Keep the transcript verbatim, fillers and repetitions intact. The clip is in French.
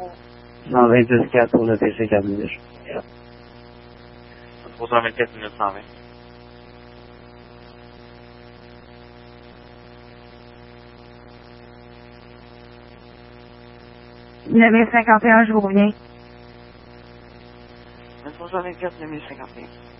cent vingt-dix quatre pour le P C Cavendish. trois cent vingt-quatre minutes cent vingt. neuf mille cinquante et un, je vous reviens. trois cent vingt-quatre, neuf mille cinquante et un.